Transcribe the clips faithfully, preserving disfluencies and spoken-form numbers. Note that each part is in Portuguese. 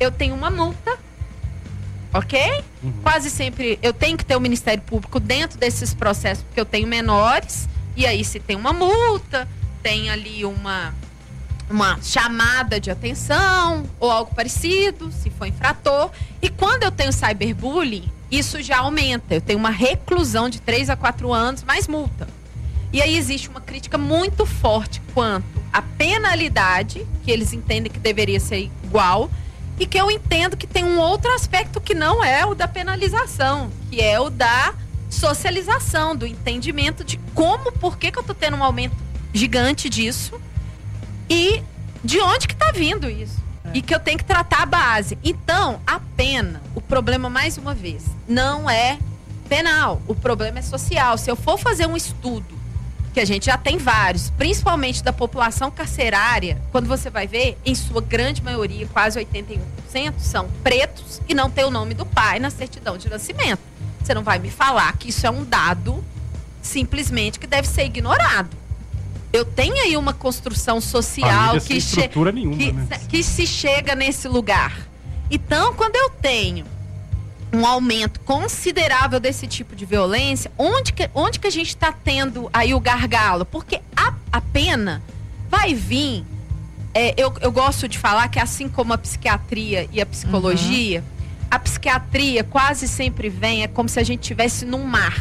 eu tenho uma multa, ok? Uhum. Quase sempre eu tenho que ter o Ministério Público dentro desses processos, porque eu tenho menores, e aí se tem uma multa, tem ali uma, uma chamada de atenção, ou algo parecido, se for infrator. E quando eu tenho cyberbullying, isso já aumenta. Eu tenho uma reclusão de três a quatro anos, mais multa. E aí existe uma crítica muito forte quanto à penalidade, que eles entendem que deveria ser igual, e que eu entendo que tem um outro aspecto que não é o da penalização, que é o da socialização, do entendimento de como, por que que eu tô tendo um aumento gigante disso e de onde que tá vindo isso. É. E que eu tenho que tratar a base. Então, a pena, o problema, mais uma vez, não é penal, o problema é social. Se eu for fazer um estudo, que a gente já tem vários, principalmente da população carcerária, quando você vai ver, em sua grande maioria, quase oitenta e um por cento, são pretos e não tem o nome do pai na certidão de nascimento. Você não vai me falar que isso é um dado simplesmente que deve ser ignorado. Eu tenho aí uma construção social que, che nenhuma, que, né? que se chega nesse lugar. Então, quando eu tenho um aumento considerável desse tipo de violência, onde que, onde que a gente está tendo aí o gargalo? Porque a, a pena vai vir, é, eu, eu gosto de falar que assim como a psiquiatria e a psicologia, uhum. a psiquiatria quase sempre vem, é como se a gente estivesse num mar.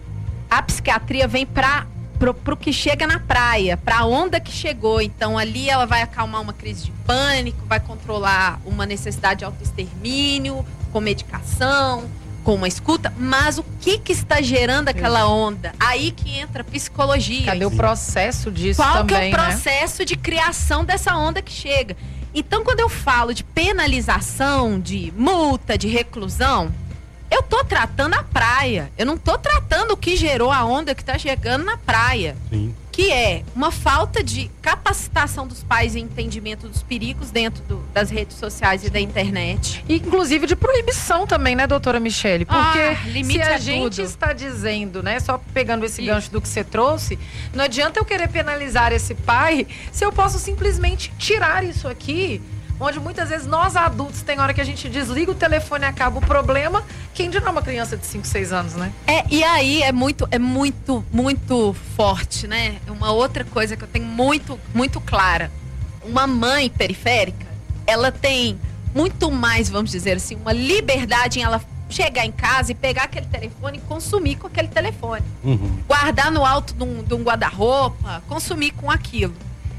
A psiquiatria vem para pro, pro que chega na praia, para a onda que chegou. Então ali ela vai acalmar uma crise de pânico, vai controlar uma necessidade de autoextermínio, com medicação, com uma escuta, mas o que que está gerando aquela onda? Aí que entra a psicologia. Cadê o processo disso Qual também, que é o né? processo de criação dessa onda que chega? Então, quando eu falo de penalização, de multa, de reclusão, eu tô tratando a praia. Eu não tô tratando o que gerou a onda que está chegando na praia. Sim. Que é uma falta de capacitação dos pais e entendimento dos perigos dentro do, das redes sociais e da internet. E, inclusive, de proibição também, né, doutora Michele? Porque ah, se a é gente tudo. está dizendo, né, só pegando esse Isso. gancho do que você trouxe, não adianta eu querer penalizar esse pai se eu posso simplesmente tirar isso aqui, onde muitas vezes nós adultos, tem hora que a gente desliga o telefone e acaba o problema, quem dirá uma criança de cinco, seis anos, né? É, e aí é muito, é muito, muito forte, né? Uma outra coisa que eu tenho muito, muito clara. Uma mãe periférica, ela tem muito mais, vamos dizer assim, uma liberdade em ela chegar em casa e pegar aquele telefone e consumir com aquele telefone. Uhum. Guardar no alto de um, de um guarda-roupa, consumir com aquilo.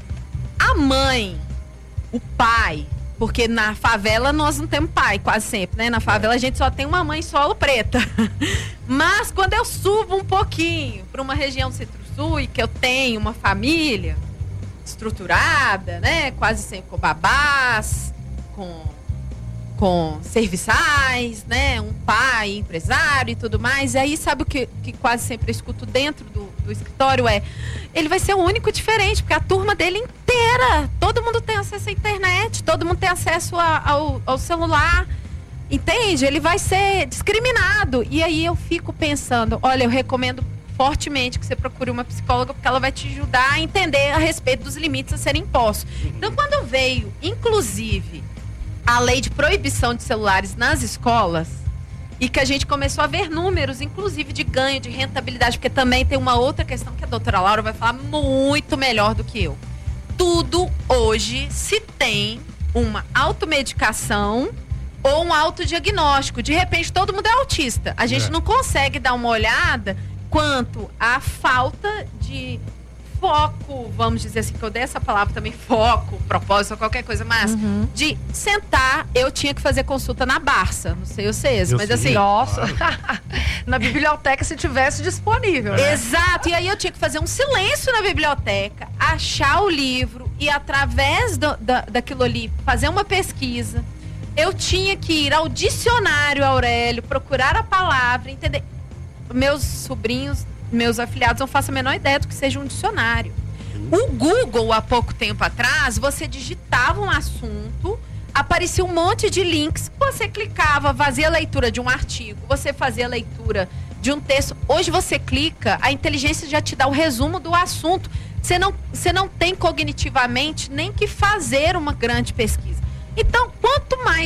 A mãe, o pai, porque na favela nós não temos pai, quase sempre, né? Na favela a gente só tem uma mãe solo preta. Mas quando eu subo um pouquinho para uma região centro-sul e que eu tenho uma família estruturada, né? Quase sempre com babás, com, com serviçais, né? Um pai empresário e tudo mais. E aí sabe o que, que quase sempre eu escuto dentro do, do escritório é: ele vai ser o único diferente, porque a turma dele inteira, todo mundo tem acesso à internet, todo mundo tem acesso a, ao, ao celular, entende? Ele vai ser discriminado. E aí eu fico pensando, olha, eu recomendo fortemente que você procure uma psicóloga, porque ela vai te ajudar a entender a respeito dos limites a serem impostos. Então, quando veio, inclusive, a lei de proibição de celulares nas escolas, e que a gente começou a ver números, inclusive de ganho, de rentabilidade, porque também tem uma outra questão que a doutora Laura vai falar muito melhor do que eu. Tudo hoje se tem uma automedicação ou um autodiagnóstico. De repente, todo mundo é autista. A gente é. não consegue dar uma olhada quanto à falta de foco, vamos dizer assim, que eu dei essa palavra também, foco, propósito, qualquer coisa, mas uhum. de sentar, eu tinha que fazer consulta na Barça, não sei vocês, Eu mas sim, assim... Nossa, claro. na biblioteca se tivesse disponível, né? Exato, e aí eu tinha que fazer um silêncio na biblioteca, achar o livro e através do, da, daquilo ali, fazer uma pesquisa. Eu tinha que ir ao dicionário, Aurélio, procurar a palavra, entender. Meus sobrinhos, meus afilhados, não faço a menor ideia do que seja um dicionário. O Google, há pouco tempo atrás, você digitava um assunto, aparecia um monte de links, você clicava, fazia a leitura de um artigo, você fazia a leitura de um texto. Hoje você clica, a inteligência já te dá o resumo do assunto. Você não, você não tem cognitivamente nem que fazer uma grande pesquisa. Então, quanto mais